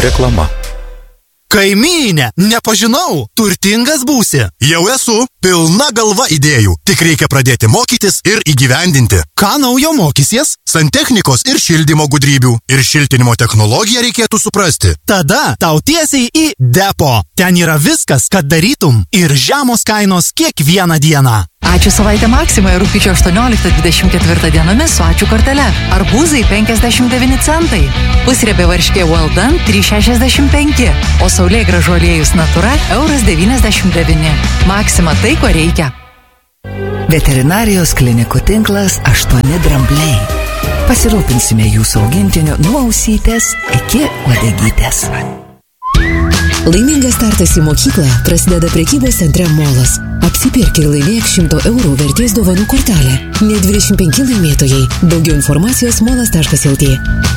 Reklama. Kaimynė, nepažinau, turtingas būsi. Jau esu, pilna galva idėjų, tik reikia pradėti mokytis ir įgyvendinti. Ką naujo mokysies? Santechnikos ir šildymo gudrybių ir šiltinimo technologiją reikėtų suprasti. Tada tau tiesiai į depo. Ten yra viskas, kad darytum ir žemos kainos kiekvieną dieną. Ačiū savaitę Maksimoje rugpjūčio 18-24 dienomis su ačiū kortele. Arbūzai 59 centai. Pusriebė varškė Well Done 3,65. O saulėgrąžų aliejus Natura €99. Maksima tai, ko reikia. Veterinarijos klinikų tinklas 8 drambliai. Pasirūpinsime jūsų augintiniu nuo ausytės iki uodegytės. Laimingas startas į mokyklą prasideda prekybos centre Molas. Apsipirk ir laimėk 100 € vertės dovanų kortelę. Net 25 laimėtojai. Daugiau informacijos molas.lt.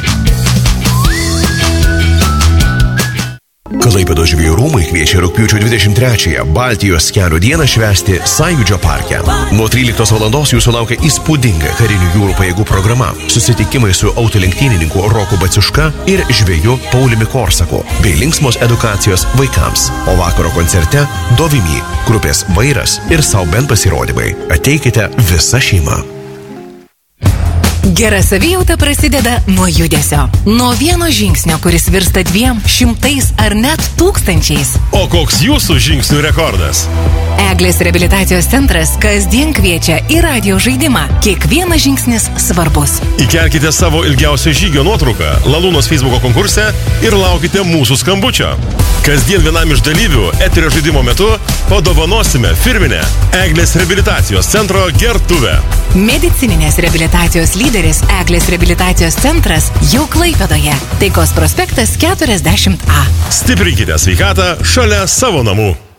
Klaipėdos žvejų rūmai kviečia rugpjūčio 23-ąją Baltijos kelio dieną švęsti Sąjūdžio parke. Nuo 13 valandos jūsų laukia įspūdinga karinių jūrų pajėgų programa, susitikimai su autolenktynininku Roku Baciuška ir žveju Pauliumi Korsaku, bei linksmos edukacijos vaikams. O vakaro koncerte Dovimy, grupės Vairas ir Sauben pasirodymai. Ateikite visa šeima. Gera savijauta prasideda nuo judesio. Nuo vieno žingsnio, kuris virsta 200 ar net 1000. O koks jūsų žingsnių rekordas? Eglės reabilitacijos centras kasdien kviečia į radijo žaidimą. Kiekvienas žingsnis svarbus. Įkelkite savo ilgiausio žygio nuotrauką Lalūnos Facebooko konkurse ir laukite mūsų skambučio. Kasdien vienam iš dalyvių eterio žaidimo metu padovanosime firminę Eglės reabilitacijos centro gertuvę. Medicininės reabilitacijos lyderis Eglės reabilitacijos centras jau Klaipėdoje. Taikos prospektas 40A. Stiprinkite sveikatą šalia savo namų.